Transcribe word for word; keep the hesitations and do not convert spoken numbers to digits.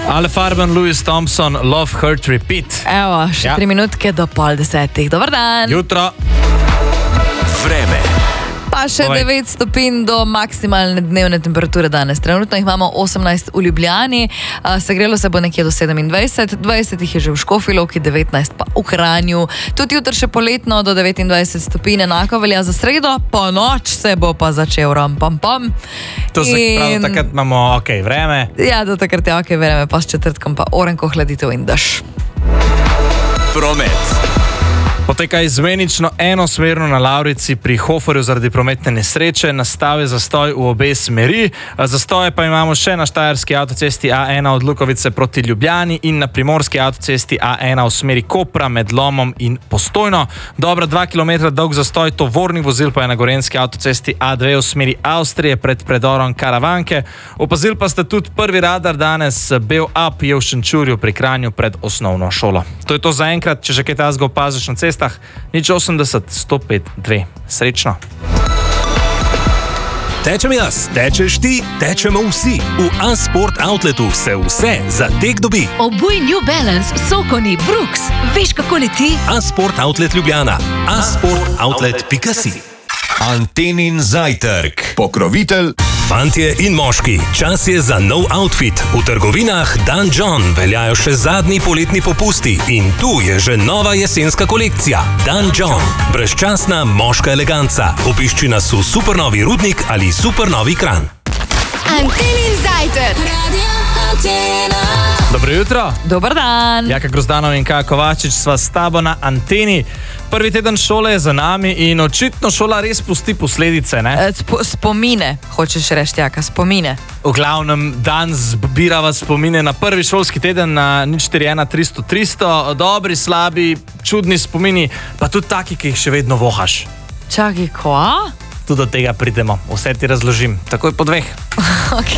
Ale Farben, Louis Thompson, Love, Hurt, Repeat. Evo, še Ja. tri minutke do pol desetih. Dobar dan. Jutro. Vreme. Pa še Povej. devet stopinj do maksimalne dnevne temperature danes. Trenutno jih imamo osemnajst v Ljubljani, a, segrelo se bo nekje do sedemindvajset, dvajset jih je že v Škofji Loki, devetnajst pa v Kranju. Tudi jutri še poletno do devetindvajset stopinj, enako velja za sredo, po noč se bo pa začel ram pam pam. To se pravi, In- takrat imamo ok, vreme. Ja, do takrat je ok, vreme, pa s četrtkom pa orenko hladitev in dež. Promet. Poteka izmenično enosmerno na Lavrici pri Hoferju zaradi prometne nesreče, nastal je zastoj v obe smeri. Zastoje pa imamo še na štajerski avtocesti A ena od Lukovice proti Ljubljani in na primorski avtocesti A ena v smeri Kopra med Lomom in Postojno. Dobra dva kilometra dolg zastoj tovornih vozil pa je na gorenjski avtocesti A dve v smeri Avstrije pred predorom Karavanke. Opazil pa ste tudi prvi radar danes, Bel Up je v Šenčurju pri Kranju pred osnovno šolo. To je to za enkrat, če že kaj tazga opaziš na cestah. Nič osemdeset, sto pet, dve. Srečno. Tečem jaz, tečeš ti, tečemo vsi. V A-Sport Outletu se vse za tek dobi. Obuj New Balance, Sokoni, Brooks. Veš, kako leti? A-Sport Outlet Ljubljana. a sport outlet pika si. Antenin zajtrk. Pokrovitelj. Fantje in moški, čas je za nov outfit. V trgovinah Dan John veljajo še zadnji poletni popusti in tu je že nova jesenska kolekcija. Dan John, brezčasna moška eleganca. Obišči nas v supernovi Rudnik ali supernovi Kranj. Antenin zajtrk. Dobro jutro. Dobar dan. Jaka Grozdanov in Kaja Kovačič sva s tabo na anteni. Prvi teden šole je za nami in očitno šola res pusti posledice, ne? E, Spo, spomine, hočeš reči, Jaka, spomine. V glavnem, danes zbirava spomine na prvi šolski teden na nič štiri ena tristo tristo. Dobri, slabi, čudni spomini, pa tudi taki, ki jih še vedno vohaš. Čakaj, kva? Tudi do tega pridemo. Vse ti razložim. Takoj po dveh. Okay.